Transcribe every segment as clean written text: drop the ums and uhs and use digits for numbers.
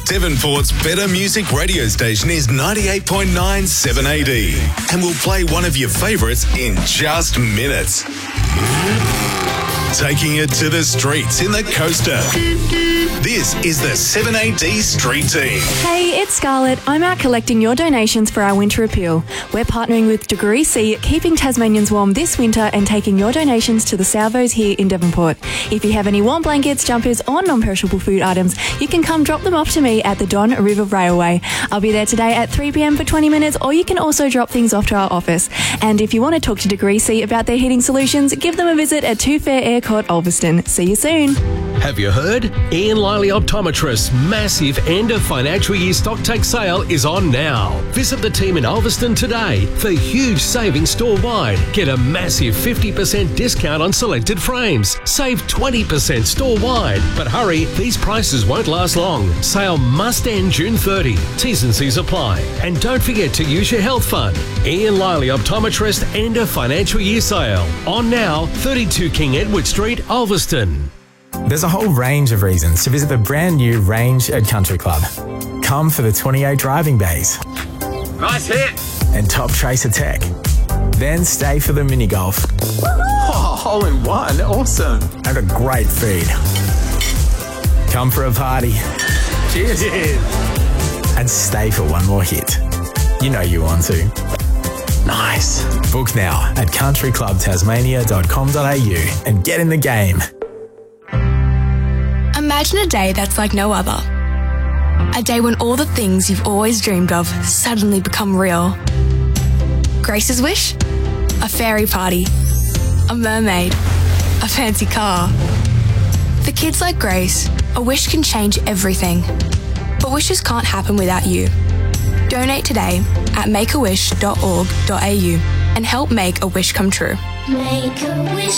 Devonport's better music radio station is 98.9 7AD. And we'll play one of your favourites in just minutes. Taking it to the streets in the coaster. This is the 7AD Street Team. Hey, it's Scarlett. I'm out collecting your donations for our winter appeal. We're partnering with Degree C, keeping Tasmanians warm this winter and taking your donations to the salvos here in Devonport. If you have any warm blankets, jumpers or non-perishable food items, you can come drop them off to me at the Don River Railway. I'll be there today at 3 p.m. for 20 minutes, or you can also drop things off to our office. And if you want to talk to Degree C about their heating solutions, give them a visit at 2 Fair Air Court, Ulverston. See you soon. Have you heard? Ian Liley Optometrist's massive end of financial year stock take sale is on now. Visit the team in Ulverston today for huge savings store-wide. Get a massive 50% discount on selected frames. Save 20% store-wide. But hurry, these prices won't last long. Sale must end June 30. T's and C's apply. And don't forget to use your health fund. Ian Liley Optometrist end of financial year sale. On now, 32 King Edward Street, Ulverston. There's a whole range of reasons to visit the brand new Range at Country Club. Come for the 28 driving bays. Nice hit! And top tracer tech. Then stay for the mini golf. Oh, hole in one, awesome. And a great feed. Come for a party. Cheers. And stay for one more hit. You know you want to. Nice. Book now at countryclubtasmania.com.au and get in the game. Imagine a day that's like no other. A day when all the things you've always dreamed of suddenly become real. Grace's wish? A fairy party. A mermaid. A fancy car. For kids like Grace, a wish can change everything. But wishes can't happen without you. Donate today at makeawish.org.au and help make a wish come true. Make a wish.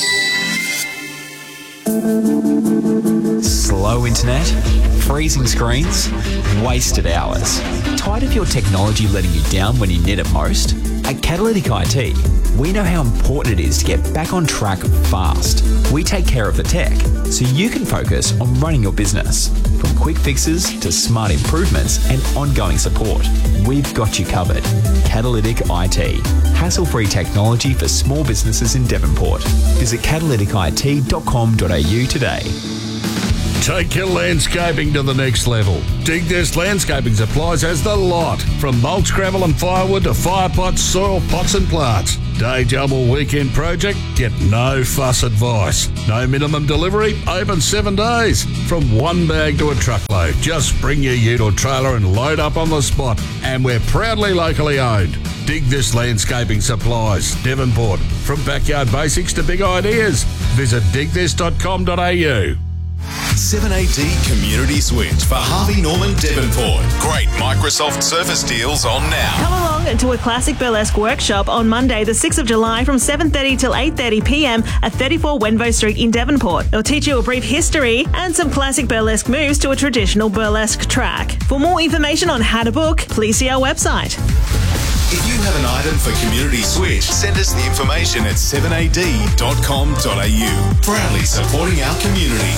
Slow internet, freezing screens, wasted hours. Tired of your technology letting you down when you need it most? At Catalytic IT, we know how important it is to get back on track fast. We take care of the tech so you can focus on running your business. From quick fixes to smart improvements and ongoing support, we've got you covered. Catalytic IT. Hassle-free technology for small businesses in Devonport. Visit catalyticit.com.au today. Take your landscaping to the next level. Dig This Landscaping Supplies has the lot. From mulch, gravel and firewood to fire pots, soil pots and plants. Day job or weekend project? Get no fuss advice. No minimum delivery, open 7 days. From one bag to a truckload, just bring your ute or trailer and load up on the spot. And we're proudly locally owned. Dig This Landscaping Supplies, Devonport. From backyard basics to big ideas. Visit digthis.com.au. 7AD Community Switch for Harvey Norman Devonport. Great Microsoft Surface deals on now. Come along to a classic burlesque workshop on Monday the 6th of July from 7:30 till 8:30 p.m. at 34 Wenvo Street in Devonport. It'll teach you a brief history and some classic burlesque moves to a traditional burlesque track. For more information on how to book, please see our website. If you have an item for Community Switch, send us the information at 7ad.com.au. Proudly supporting our community.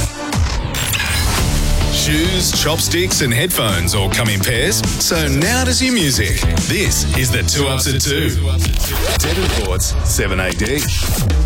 Shoes, chopsticks and headphones all come in pairs, so now does your music. This is the 2 Ups at 2. Devonport's 7AD.